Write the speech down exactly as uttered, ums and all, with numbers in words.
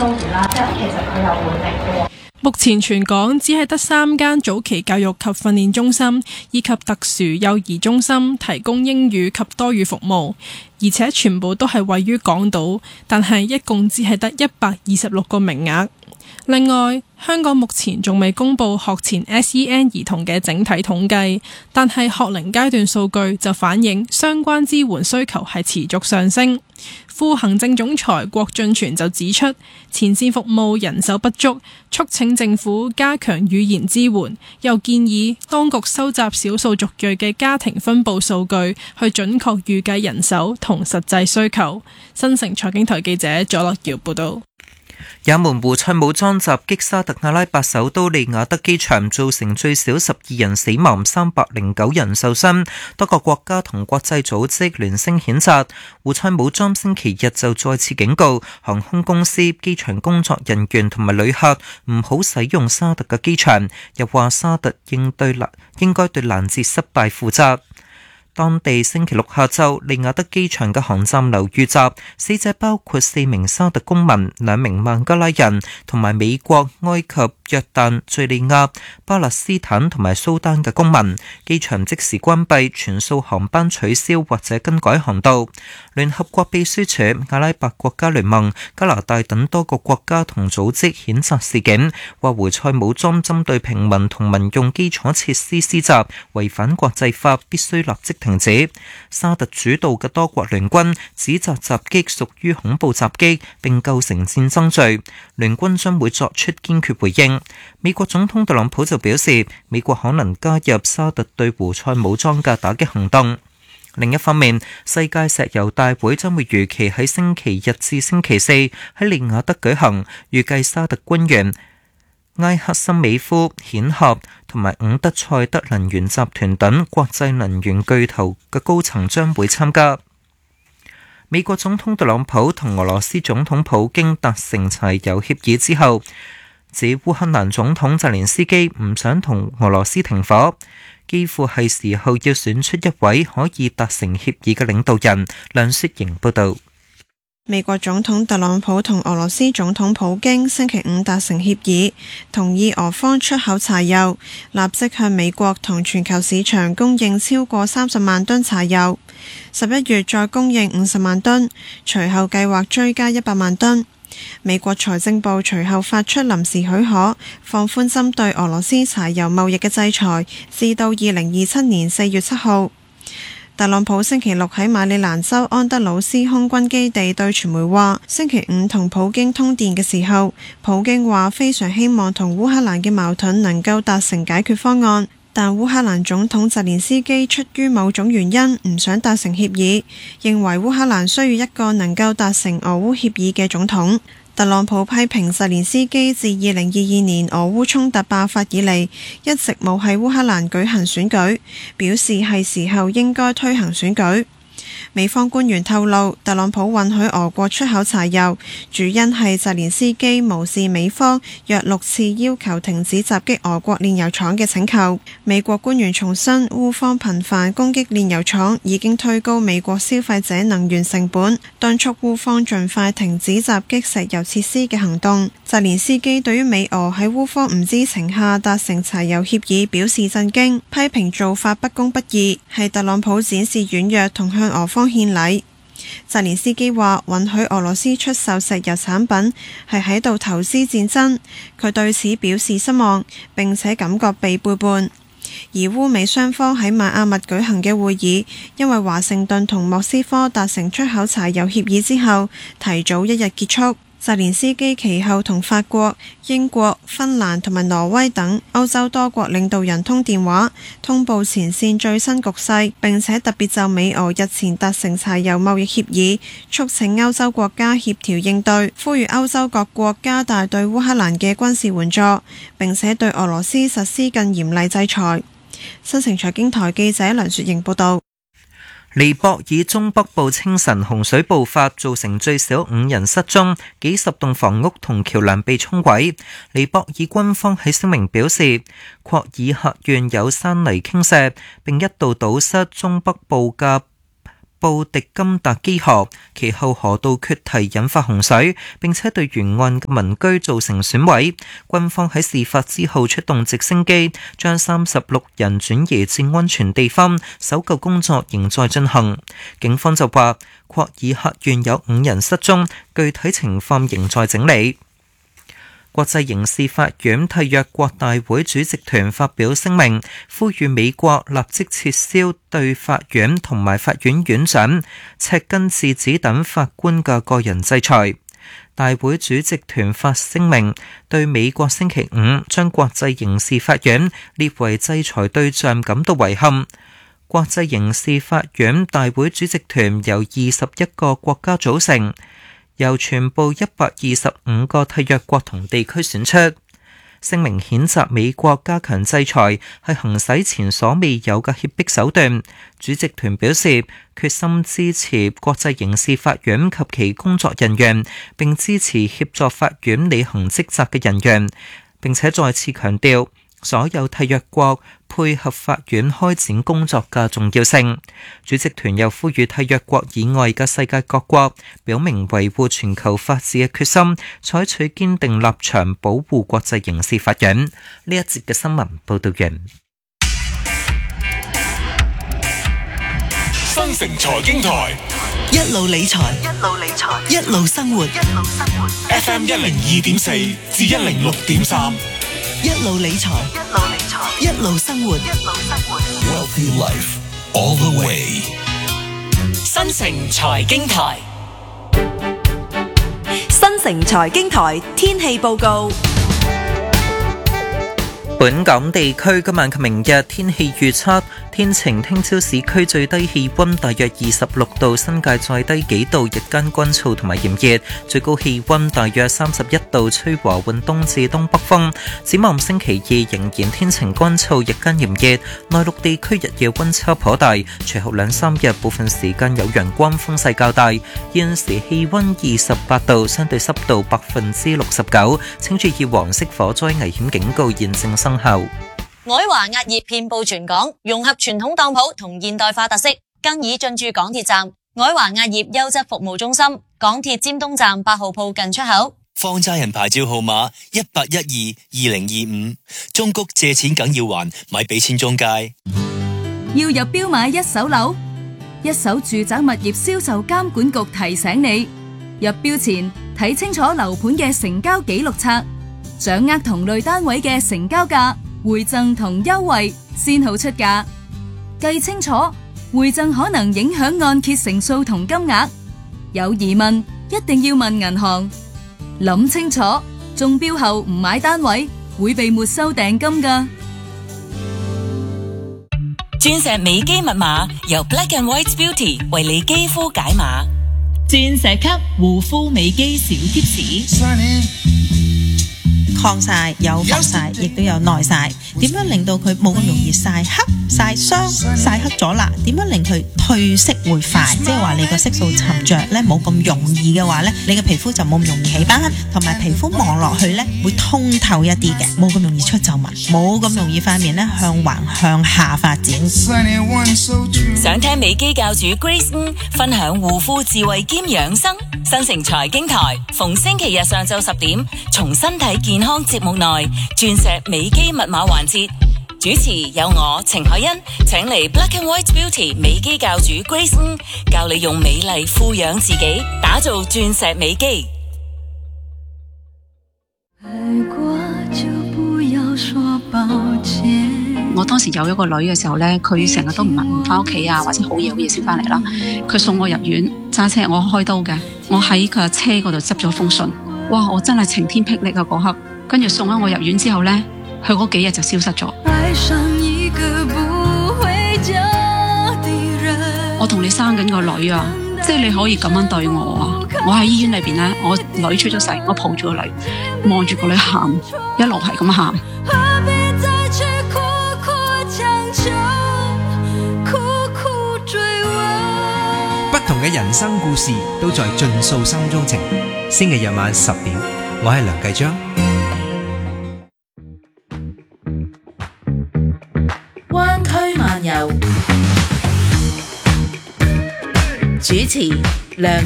都語啦，即係其實佢有換力嘅。 目前全港只係得三間早期教育及訓練中心以及特殊幼兒中心提供英語及多語服務，而且全部都係位於港島，但係一共只係得一百二十六個名額。另外，香港目前仲未公布學前 S E N 兒童嘅整體統計，但係學齡階段數據就反映相關支援需求係持續上升。副行政總裁郭俊全就指出，前線服務人手不足，促請政府加強語言支援，又建議當局收集少數族裔嘅家庭分佈數據，去準確預計人手同實際需求。新城財經台記者左樂瑤報道。 也門胡塞武裝襲擊沙特阿拉伯首都利雅得機場，造成最少十二人死亡，三百零九人受傷。多個國家同國際組織聯聲譴責。胡塞武裝星期日就再次警告航空公司、機場工作人員同埋旅客唔好使用沙特嘅機場，又話沙特應對應該對攔截失敗負責。當地星期六下晝，利雅得機場嘅航站樓遇襲，死者包括四名沙特公民、兩名孟加拉人，同埋美國、埃及、約旦、敘利亞、巴勒斯坦同埋蘇丹嘅公民。機場即時關閉，全數航班取消或者更改航道。聯合國秘書處、阿拉伯國家聯盟、加拿大等多個國家同組織譴責事件，話胡塞武裝針對平民同民用基礎設施施襲，違反國際法，必須立即停止。沙特主導嘅多國聯軍指責襲擊屬於恐怖襲擊，並構成戰爭罪。聯軍將會作出堅決回應。美國總統特朗普就表示，美國可能加入沙特對胡塞武裝嘅打擊行動。另一方面，世界石油大會將會如期喺星期日至星期四喺利雅得舉行，預計沙特官員埃克森美孚、顯赫同埋伍德塞德能源集團等國際能源巨頭嘅高層將會參加。美國總統特朗普同俄羅斯總統普京達成柴油協議之後，指烏克蘭總統澤連斯基唔想同俄羅斯停火，幾乎係時候要選出一位可以達成協議嘅領導人。梁雪瑩報道。 美國總統特朗普同俄羅斯總統普京星期五達成協議，同意俄方出口柴油，立即向美國同全球市場供應超過三十萬噸柴油，十一月再供應五十萬噸，隨後計劃追加一百萬噸。美國財政部隨後發出臨時許可，放寬針對俄羅斯柴油貿易嘅制裁，至到二零二七年四月七號。特朗普星期六喺馬里蘭州安德魯斯空軍基地對傳媒話，星期五同普京通電嘅時候，普京話非常希望同烏克蘭嘅矛盾能夠達成解決方案，但烏克蘭總統澤連斯基出於某種原因唔想達成協議，認為烏克蘭需要一個能夠達成俄烏協議嘅總統。特朗普批評澤連斯基自二零二二年俄烏衝突爆發以嚟，一直冇喺烏克蘭舉行選舉，表示係時候應該推行選舉。美方官員透露，特朗普允許俄國出口柴油，主因係澤連斯基無視美方約六次要求停止襲擊俄國煉油廠嘅請求。美國官員重申，烏方頻繁攻擊煉油廠已經推高美國消費者能源成本，敦促烏方盡快停止襲擊石油設施嘅行動。澤連斯基對於美俄喺烏方唔知情下達成柴油協議表示震驚，批評做法不公不義，係特朗普展示軟弱同向俄方獻禮。澤連斯基話允許俄羅斯出售石油產品係喺度投資戰爭，佢對此表示失望，並且感覺被背叛。而烏美雙方喺邁阿密舉行嘅會議，因為華盛頓同莫斯科達成出口柴油協議之後，提早一日結束。澤連斯基其後同法國、英國、芬蘭同埋挪威等歐洲多國領導人通電話，通報前線最新局勢，並且特別就美俄日前達成柴油貿易協議，促請歐洲國家協調應對，呼籲歐洲各國加大對烏克蘭嘅軍事援助，並且對俄羅斯實施更嚴厲制裁。新城財經台記者梁雪瑩報道。 尼泊爾中北部清晨洪水暴發，造成最少五人失蹤，幾十棟房屋同橋樑被沖毀。尼泊爾軍方喺聲明表示，廓爾喀縣有山泥傾瀉，並一度堵塞中北部嘅布迪金達基河，其後河道決堤引發洪水，並且對沿岸嘅民居造成損毀。軍方喺事發之後出動直升機，將三十六人轉移至安全地方，搜救工作仍在進行。警方就話，霍爾克縣有五人失蹤，具體情況仍在整理。國際刑事法院締約國大會主席團發表聲明，呼籲美國立即撤銷對法院同埋法院院長、赤根智子等法官嘅個人制裁。大會主席團發聲明，對美國星期五將國際刑事法院列為制裁對象感到遺憾。國際刑事法院大會主席團由二十一個國家組成，由全部一百二十五個締約國同地區選出。聲明譴責美國加強制裁係行使前所未有嘅脅迫手段。主席團表示決心支持國際刑事法院及其工作人員，並支持協助法院履行職責嘅人員，並且再次強調所有締約國配合法院開展工作嘅重要性。主席團又呼籲締約國以外嘅世界各國表明維護全球法治嘅決心，採取堅定立場保護國際刑事法院。呢一節嘅新聞報道完。 新城財經台一路理財，一路理財，一路生活，一路生活。 F M 一零二點四至一零六點三。 一路理財，一路理財，一路生活，一路生活。 Wealthy life all the way。 新城財經台，新城財經台天氣報告。 本港地區今晚及明日天氣預測，天晴，聽朝市區最低氣溫大約二十六度，新界再低幾度，日間乾燥同埋炎熱，最高氣溫大約三十一度，吹和緩東至東北風。展望星期二仍然天晴乾燥，日間炎熱，內陸地區日夜溫差頗大，隨後兩三日部分時間有陽光，風勢較大。現時氣溫二十八度，相對濕度百分之六十九，請注意黃色火災危險警告現正生效。 愛華壓業遍佈全港，融合傳統當鋪同現代化特色，更已進駐港鐵站。愛華壓業優質服務中心，港鐵尖東站八號鋪近出口。 放債人牌照號碼一八一二二零二五，中谷借錢梗要還，咪俾錢中介。 要入標買一手樓，一手住宅物業銷售監管局提醒你，入標前睇清楚樓盤嘅成交記錄冊，掌握同類單位嘅成交價、回贈同優惠，先好出價。計清楚，回贈可能影響按揭成數同金額。有疑問，一定要問銀行。諗清楚，中標後唔買單位，會被沒收訂金㗎。 鑽石美肌密碼由 Black and White Beauty 為你肌膚解碼。鑽石級護膚美肌小貼士。 抗曬有防曬，亦都有耐曬。點樣令到佢冇咁容易曬黑、曬傷、曬黑咗啦？點樣令佢褪色會快？即係話你個色素沉着咧，冇咁容易嘅話咧，你嘅皮膚就冇咁容易起斑，同埋皮膚望落去咧會通透一啲嘅，冇咁容易出皺紋，冇咁容易塊面咧向橫向下發展。 想聽美肌教主 Grace 分享護膚智慧兼養生，新城財經台逢星期日上晝十點，從身體健康節目內鑽石美肌密碼環節，主持有我程海欣，請嚟 Black and White Beauty 美肌教主 Grace 教你用美麗富養自己，打造鑽石美肌。 我當時有一個女嘅時候呢，佢成日都唔唔翻屋企啊，或者好夜好夜先翻嚟啦。佢送我入院，揸車我開刀嘅，我喺佢車嗰度執咗封信。哇！我真係晴天霹靂啊嗰刻，跟住送咗我入院之後呢，佢嗰幾日就消失咗。我同你生緊個女啊，即係你可以咁樣對我啊！我喺醫院裏邊呢，我女出咗世，我抱住個女，望住個女喊，一路係咁喊。 不同嘅人生故事都在盡訴心中情。星期日晚十點，我係梁繼章。 灣區漫遊主持梁